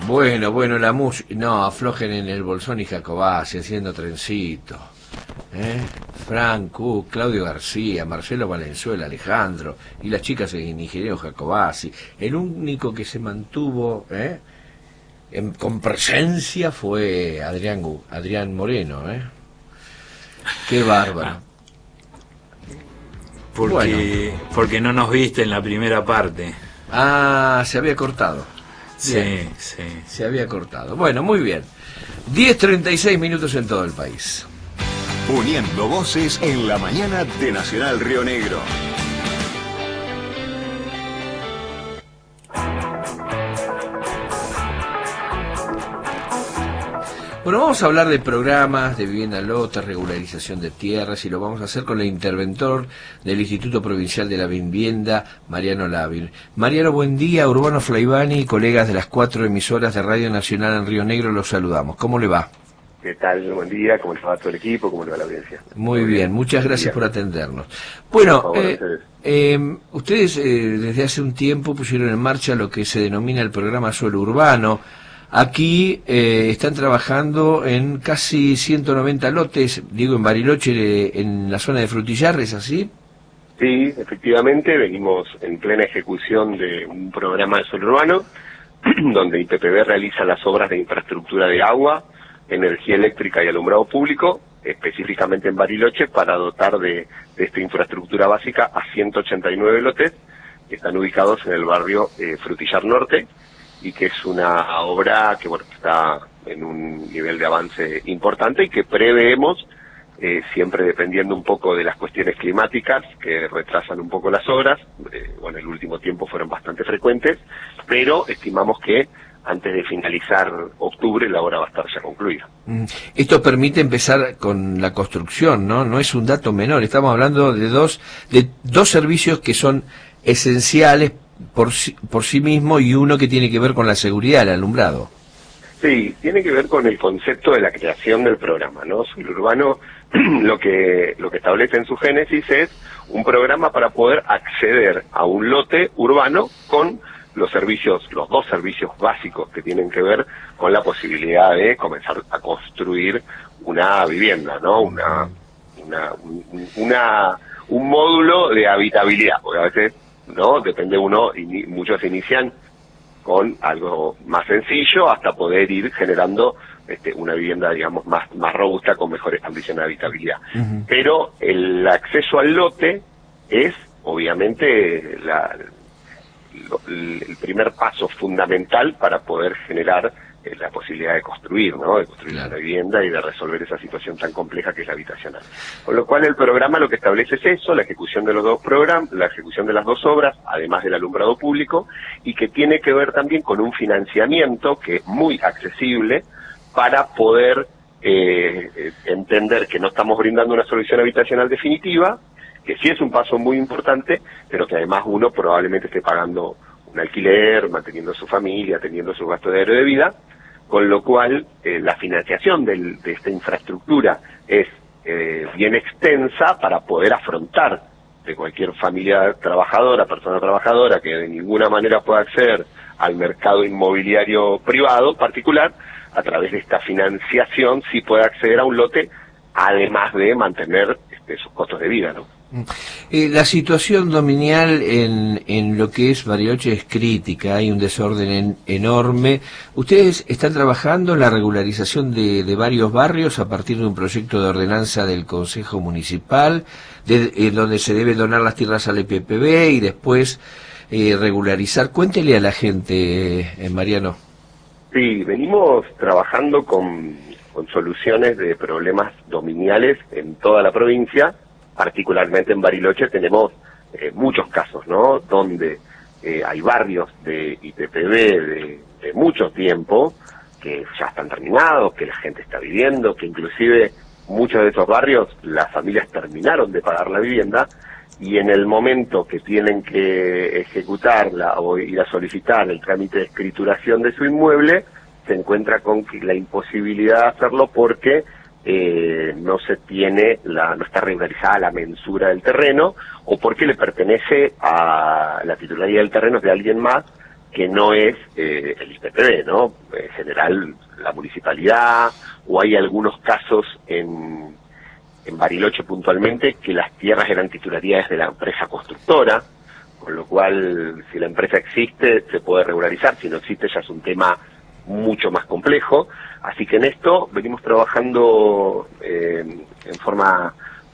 Bueno, la música... No, aflojen en el Bolsón y Jacobacci haciendo trencito. Frank Cook, Claudio García, Marcelo Valenzuela, Alejandro y las chicas en Ingeniero Jacobacci. El único que se mantuvo con presencia fue Adrián Moreno. Qué bárbaro. Porque no nos viste en la primera parte. Se había cortado. Sí. Se había cortado. Bueno, muy bien. 10:36 minutos en todo el país. Uniendo voces en la mañana de Nacional Río Negro. Bueno, vamos a hablar de programas de vivienda lote, regularización de tierras, y lo vamos a hacer con el interventor del Instituto Provincial de la Vivienda, Mariano Lavin. Mariano, buen día. Urbano Flaivani y colegas de las 4 emisoras de Radio Nacional en Río Negro los saludamos. ¿Cómo le va? ¿Qué tal? Buen día. ¿Cómo le va todo el equipo? ¿Cómo le va la audiencia? Muy bien, muchas gracias por atendernos. Bueno, ustedes desde hace un tiempo pusieron en marcha lo que se denomina el programa Suelo Urbano. Aquí están trabajando en casi 190 lotes, digo en Bariloche, en la zona de Frutillar, ¿es así? Sí, efectivamente, venimos en plena ejecución de un programa de suelo urbano, donde IPPB realiza las obras de infraestructura de agua, energía eléctrica y alumbrado público, específicamente en Bariloche, para dotar de esta infraestructura básica a 189 lotes que están ubicados en el barrio Frutillar Norte, y que es una obra que está en un nivel de avance importante y que preveemos, siempre dependiendo un poco de las cuestiones climáticas que retrasan un poco las obras. En el último tiempo fueron bastante frecuentes, pero estimamos que antes de finalizar octubre la obra va a estar ya concluida. Esto permite empezar con la construcción, ¿no? No es un dato menor, estamos hablando de dos servicios que son esenciales por sí mismo, y uno que tiene que ver con la seguridad, el alumbrado. Sí, tiene que ver con el concepto de la creación del programa, ¿no? Suelo Urbano lo que establece en su génesis es un programa para poder acceder a un lote urbano con los dos servicios básicos que tienen que ver con la posibilidad de comenzar a construir una vivienda, ¿no? Un módulo de habitabilidad, porque a veces no depende muchos inician con algo más sencillo hasta poder ir generando una vivienda, digamos, más robusta con mejores condiciones de habitabilidad. Pero el acceso al lote es obviamente el primer paso fundamental para poder generar la posibilidad de construir, ¿no? De construir una vivienda y de resolver esa situación tan compleja que es la habitacional. Con lo cual el programa lo que establece es eso, la ejecución de los dos programas, la ejecución de las dos obras, además del alumbrado público, y que tiene que ver también con un financiamiento que es muy accesible para poder entender que no estamos brindando una solución habitacional definitiva, que sí es un paso muy importante, pero que además uno probablemente esté pagando un alquiler, manteniendo a su familia, teniendo su gasto diario de vida, con lo cual la financiación de esta infraestructura es bien extensa para poder afrontar de cualquier familia trabajadora, persona trabajadora, que de ninguna manera pueda acceder al mercado inmobiliario privado particular. A través de esta financiación sí puede acceder a un lote, además de mantener sus costos de vida, ¿no? La situación dominial en lo que es Bariloche es crítica, hay un desorden enorme. ¿Ustedes están trabajando en la regularización de varios barrios a partir de un proyecto de ordenanza del Consejo Municipal, donde se debe donar las tierras al IPPB y después regularizar? Cuéntele a la gente, Mariano. Sí, venimos trabajando con soluciones de problemas dominiales en toda la provincia. Particularmente en Bariloche tenemos muchos casos, ¿no? Donde hay barrios de IPPB de mucho tiempo que ya están terminados, que la gente está viviendo, que inclusive muchos de esos barrios las familias terminaron de pagar la vivienda, y en el momento que tienen que ejecutarla o ir a solicitar el trámite de escrituración de su inmueble, se encuentra con la imposibilidad de hacerlo porque no está regularizada la mensura del terreno, o porque le pertenece a la titularidad del terreno de alguien más que no es el IPPB, ¿no? En general, la municipalidad, o hay algunos casos en Bariloche puntualmente, que las tierras eran titularidades de la empresa constructora, con lo cual, si la empresa existe, se puede regularizar, si no existe ya es un tema mucho más complejo. Así que en esto venimos trabajando en forma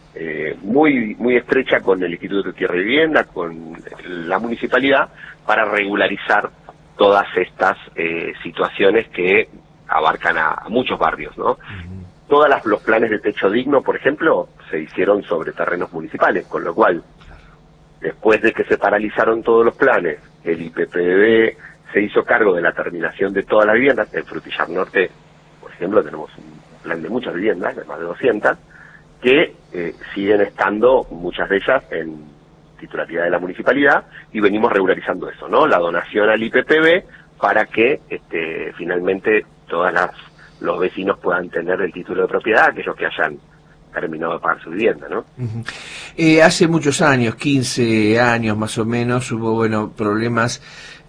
muy estrecha con el Instituto de Tierra y Vivienda, con la municipalidad, para regularizar todas estas situaciones que abarcan a muchos barrios, ¿no? Todos los planes de techo digno, por ejemplo, se hicieron sobre terrenos municipales, con lo cual, después de que se paralizaron todos los planes, el IPPB se hizo cargo de la terminación de todas las viviendas. En Frutillar Norte, por ejemplo, tenemos un plan de muchas viviendas, de más de 200, que siguen estando, muchas de ellas, en titularidad de la municipalidad, y venimos regularizando eso, ¿no? La donación al IPPB para que finalmente los vecinos puedan tener el título de propiedad, aquellos que hayan terminado de pagar su vivienda, ¿no? Hace muchos años, 15 años más o menos, hubo, problemas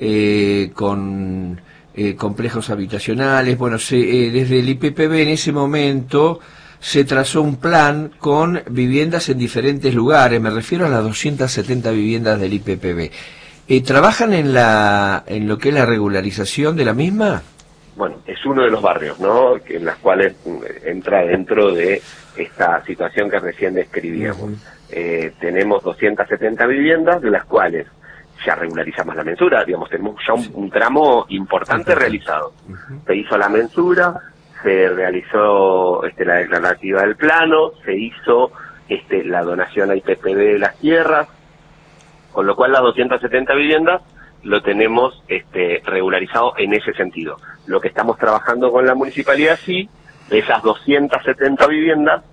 con complejos habitacionales. Desde el IPPB en ese momento se trazó un plan con viviendas en diferentes lugares. Me refiero a las 270 viviendas del IPPB. ¿Trabajan en lo que es la regularización de la misma? Bueno, es uno de los barrios, ¿no?, en las cuales entra dentro de esta situación que recién describíamos. Tenemos 270 viviendas, de las cuales ya regularizamos la mensura, digamos, tenemos ya un tramo importante realizado. Se hizo la mensura, se realizó la declarativa del plano, se hizo la donación a IPPB de las tierras, con lo cual las 270 viviendas lo tenemos regularizado en ese sentido. Lo que estamos trabajando con la municipalidad, sí, de esas 270 viviendas,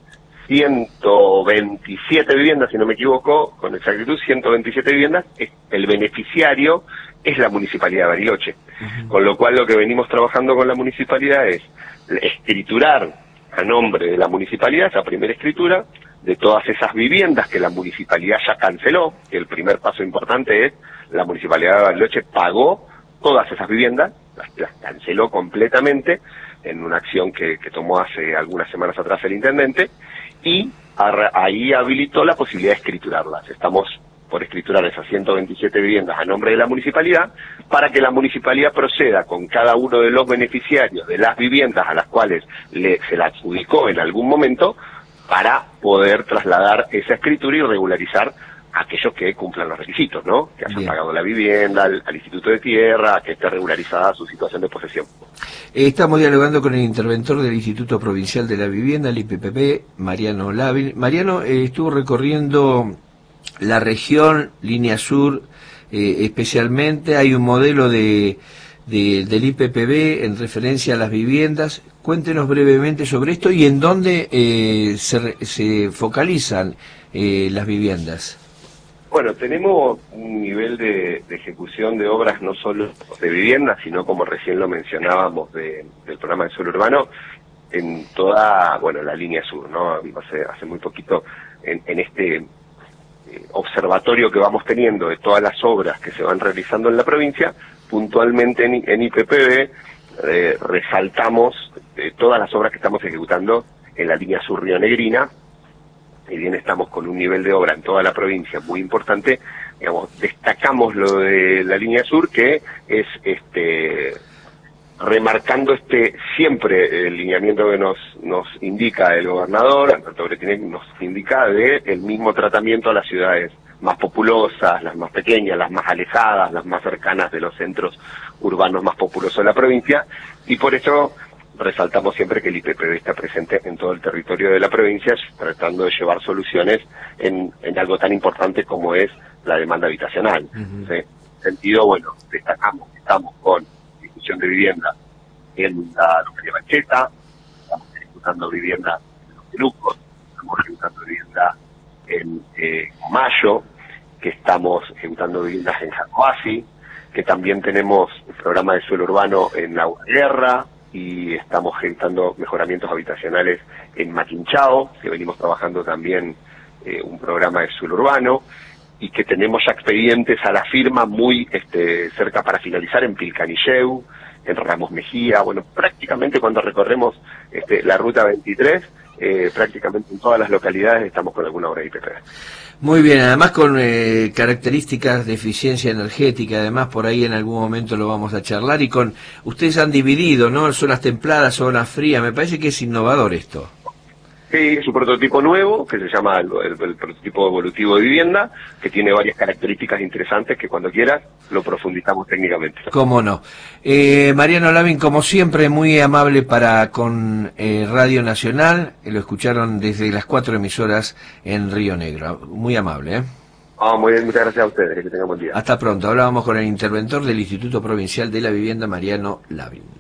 127 viviendas, si no me equivoco, con exactitud, 127 viviendas, el beneficiario es la Municipalidad de Bariloche. Con lo cual lo que venimos trabajando con la municipalidad es escriturar a nombre de la municipalidad, esa primera escritura, de todas esas viviendas que la municipalidad ya canceló, que el primer paso importante es, la municipalidad de Bariloche pagó todas esas viviendas, las canceló completamente, en una acción que tomó hace algunas semanas atrás el intendente, y ahí habilitó la posibilidad de escriturarlas. Estamos por escriturar esas 127 viviendas a nombre de la municipalidad, para que la municipalidad proceda con cada uno de los beneficiarios de las viviendas a las cuales se la adjudicó en algún momento, para poder trasladar esa escritura y regularizar a aquellos que cumplan los requisitos, ¿no? Que hayan pagado la vivienda al Instituto de Tierra, que esté regularizada su situación de posesión. Estamos dialogando con el interventor del Instituto Provincial de la Vivienda, el IPPB, Mariano Lavil. Mariano estuvo recorriendo la región, Línea Sur, especialmente. Hay un modelo del IPPB en referencia a las viviendas. Cuéntenos brevemente sobre esto y en dónde se focalizan las viviendas. Bueno, tenemos un nivel de ejecución de obras no solo de vivienda, sino, como recién lo mencionábamos, del programa de suelo urbano, en toda, la línea sur, ¿no? Hace muy poquito, en este observatorio que vamos teniendo de todas las obras que se van realizando en la provincia, puntualmente en IPPB, resaltamos todas las obras que estamos ejecutando en la línea sur rionegrina. Y bien, estamos con un nivel de obra en toda la provincia muy importante. Destacamos lo de la línea sur, que es remarcando siempre el lineamiento que nos indica el gobernador, Alberto Bretinec, nos indica el mismo tratamiento a las ciudades más populosas, las más pequeñas, las más alejadas, las más cercanas de los centros urbanos más populosos de la provincia, y por eso resaltamos siempre que el IPPB está presente en todo el territorio de la provincia, tratando de llevar soluciones en algo tan importante como es la demanda habitacional. En ese sentido, destacamos que estamos con discusión de vivienda en la localidad Bancheta, estamos ejecutando vivienda en Los Pelucos, estamos ejecutando vivienda en Mayo, que estamos ejecutando viviendas en Jacoasi, que también tenemos un programa de suelo urbano en La Guerra, y estamos ejecutando mejoramientos habitacionales en Maquinchao, que venimos trabajando también un programa de suelo urbano, y que tenemos ya expedientes a la firma muy cerca para finalizar en Pilcanilleu, en Ramos Mejía, bueno, prácticamente cuando recorremos la ruta 23, prácticamente en todas las localidades estamos con alguna obra de IPP. Muy bien, además con características de eficiencia energética, además por ahí en algún momento lo vamos a charlar, y con ustedes han dividido, ¿no? Zonas templadas, zonas frías, me parece que es innovador esto. Sí, es un prototipo nuevo que se llama el prototipo evolutivo de vivienda, que tiene varias características interesantes que cuando quieras lo profundizamos técnicamente. Cómo no. Mariano Lavín, como siempre, muy amable con Radio Nacional, lo escucharon desde las 4 emisoras en Río Negro, muy amable. Muy bien, muchas gracias a ustedes, que tengan buen día. Hasta pronto, hablábamos con el interventor del Instituto Provincial de la Vivienda, Mariano Lavín.